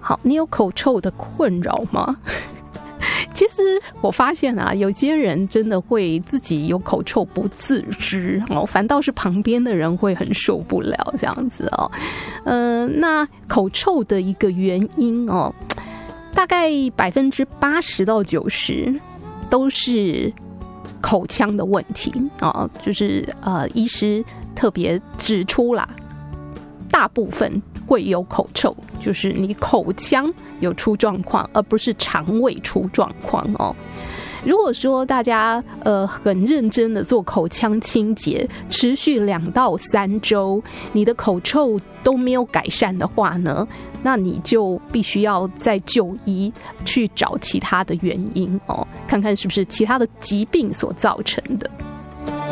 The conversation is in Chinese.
好，你有口臭的困扰吗？其实我发现啊，有些人真的会自己有口臭不自知哦，反倒是旁边的人会很受不了这样子哦。那口臭的一个原因哦，大概80%到90%都是口腔的问题哦，就是医师特别指出啦，大部分会有口臭，就是你口腔有出状况，而不是肠胃出状况哦。如果说大家很认真的做口腔清洁，持续2到3周，你的口臭都没有改善的话呢，那你就必须要再就医去找其他的原因哦，看看是不是其他的疾病所造成的。